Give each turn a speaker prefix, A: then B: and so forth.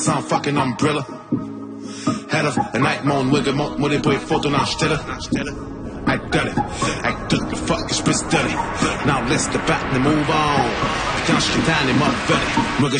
A: Sans fucking umbrella. Head of a night mon wigger mon må det på ett foto när han ställer. I done it. I took the fucking spit study. Now let's the back and move on. Kanske kan ni motherfucker. Mugga